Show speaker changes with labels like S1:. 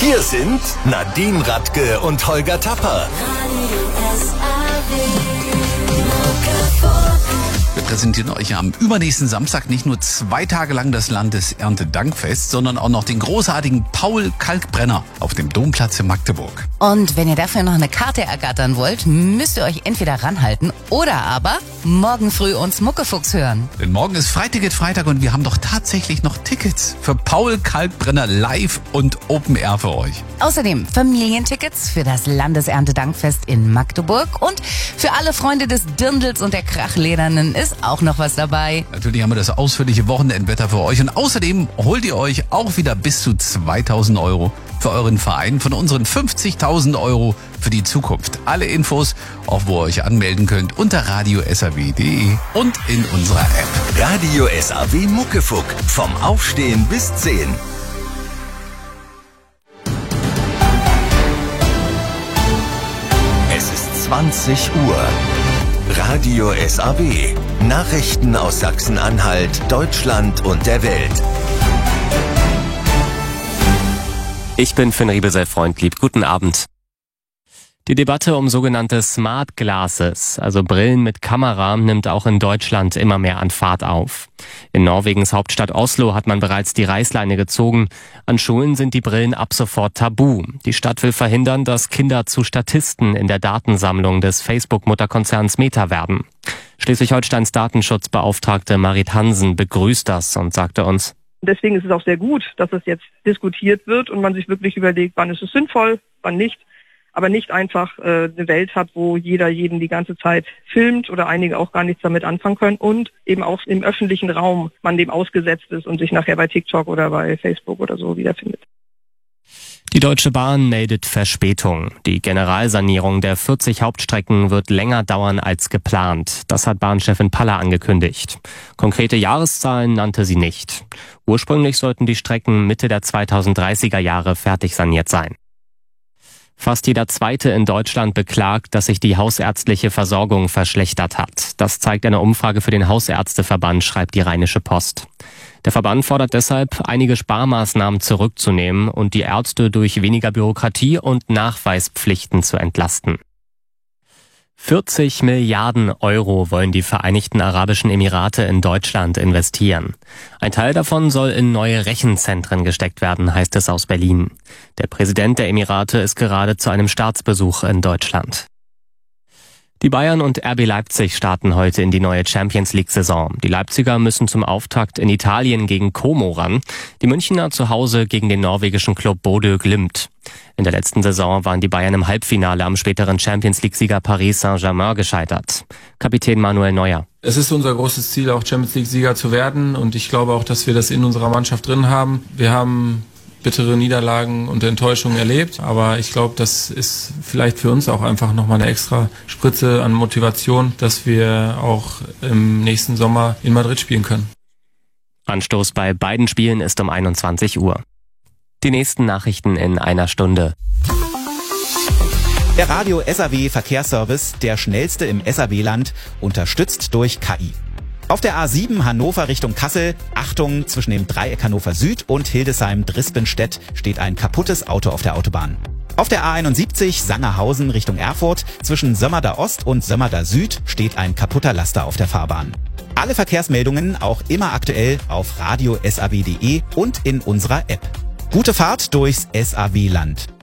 S1: Hier sind Nadine Radke und Holger Tapper.
S2: Wir präsentieren euch am übernächsten Samstag nicht nur 2 Tage lang das Landeserntedankfest, sondern auch noch den großartigen Paul Kalkbrenner auf dem Domplatz in Magdeburg.
S3: Und wenn ihr dafür noch eine Karte ergattern wollt, müsst ihr euch entweder ranhalten oder aber morgen früh uns Muckefuchs hören.
S2: Denn morgen ist Freiticket-Freitag und wir haben doch tatsächlich noch Tickets für Paul Kalkbrenner live und Open Air für euch.
S3: Außerdem Familientickets für das Landeserntedankfest in Magdeburg und für alle Freunde des Dirndls und der Krachledernen ist auch noch was dabei.
S2: Natürlich haben wir das ausführliche Wochenendwetter für euch und außerdem holt ihr euch auch wieder bis zu 2.000 € für euren Verein von unseren 50.000 € für die Zukunft. Alle Infos, auch wo ihr euch anmelden könnt, unter radio-saw.de und in unserer App.
S1: Radio SAW Muckefuck. Vom Aufstehen bis 10. Es ist 20 Uhr. Radio SAW. Nachrichten aus Sachsen-Anhalt, Deutschland und der Welt.
S4: Ich bin Finn Riebesell-Freundlieb. Guten Abend. Die Debatte um sogenannte Smart Glasses, also Brillen mit Kamera, nimmt auch in Deutschland immer mehr an Fahrt auf. In Norwegens Hauptstadt Oslo hat man bereits die Reißleine gezogen. An Schulen sind die Brillen ab sofort tabu. Die Stadt will verhindern, dass Kinder zu Statisten in der Datensammlung des Facebook-Mutterkonzerns Meta werden. Schleswig-Holsteins Datenschutzbeauftragte Marit Hansen begrüßt das und sagte uns:
S5: Deswegen ist es auch sehr gut, dass es jetzt diskutiert wird und man sich wirklich überlegt, wann ist es sinnvoll, wann nicht. Aber nicht einfach eine Welt hat, wo jeder jeden die ganze Zeit filmt oder einige auch gar nichts damit anfangen können und eben auch im öffentlichen Raum man dem ausgesetzt ist und sich nachher bei TikTok oder bei Facebook oder so wiederfindet.
S4: Die Deutsche Bahn meldet Verspätung. Die Generalsanierung der 40 Hauptstrecken wird länger dauern als geplant. Das hat Bahnchefin Paller angekündigt. Konkrete Jahreszahlen nannte sie nicht. Ursprünglich sollten die Strecken Mitte der 2030er Jahre fertig saniert sein. Fast jeder Zweite in Deutschland beklagt, dass sich die hausärztliche Versorgung verschlechtert hat. Das zeigt eine Umfrage für den Hausärzteverband, schreibt die Rheinische Post. Der Verband fordert deshalb, einige Sparmaßnahmen zurückzunehmen und die Ärzte durch weniger Bürokratie und Nachweispflichten zu entlasten. 40 Milliarden € wollen die Vereinigten Arabischen Emirate in Deutschland investieren. Ein Teil davon soll in neue Rechenzentren gesteckt werden, heißt es aus Berlin. Der Präsident der Emirate ist gerade zu einem Staatsbesuch in Deutschland. Die Bayern und RB Leipzig starten heute in die neue Champions-League-Saison. Die Leipziger müssen zum Auftakt in Italien gegen Como ran. Die Münchner zu Hause gegen den norwegischen Club Bodø Glimt. In der letzten Saison waren die Bayern im Halbfinale am späteren Champions-League-Sieger Paris Saint-Germain gescheitert. Kapitän Manuel Neuer:
S6: Es ist unser großes Ziel, auch Champions-League-Sieger zu werden. Und ich glaube auch, dass wir das in unserer Mannschaft drin haben. Wir haben bittere Niederlagen und Enttäuschungen erlebt. Aber ich glaube, das ist vielleicht für uns auch einfach nochmal eine extra Spritze an Motivation, dass wir auch im nächsten Sommer in Madrid spielen können.
S4: Anstoß bei beiden Spielen ist um 21 Uhr. Die nächsten Nachrichten in einer Stunde.
S7: Der Radio SAW Verkehrsservice, der schnellste im SAW-Land, unterstützt durch KI. Auf der A7 Hannover Richtung Kassel, Achtung, zwischen dem Dreieck Hannover Süd und Hildesheim-Drispenstedt steht ein kaputtes Auto auf der Autobahn. Auf der A71 Sangerhausen Richtung Erfurt, zwischen Sömmerda Ost und Sömmerda Süd steht ein kaputter Laster auf der Fahrbahn. Alle Verkehrsmeldungen auch immer aktuell auf radio-saw.de und in unserer App. Gute Fahrt durchs SAW-Land.